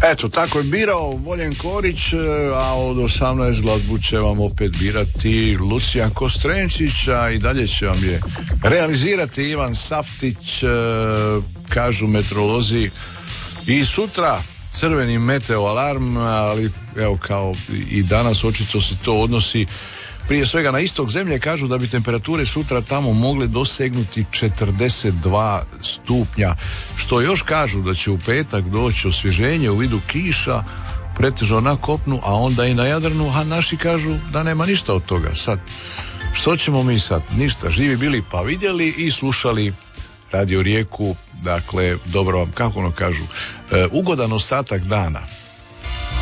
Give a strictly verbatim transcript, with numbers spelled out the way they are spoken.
Eto, tako je birao Voljen Korić, a od osamnaest glazbu će vam opet birati Lucijan Kostrenčić, a i dalje će vam je realizirati Ivan Saftić, kažu meteorolozi. I sutra crveni meteo alarm, ali evo kao i danas očito se to odnosi prije svega na istok zemlje. Kažu da bi temperature sutra tamo mogle dosegnuti četrdeset dva stupnja, što još kažu da će u petak doći osvježenje u vidu kiša, pretežno na kopnu, a onda i na Jadranu, a naši kažu da nema ništa od toga. Sad, što ćemo mi sad? Ništa, živi bili pa vidjeli i slušali Radio Rijeku. Dakle, dobro vam, kako ono kažu, e, ugodan ostatak dana.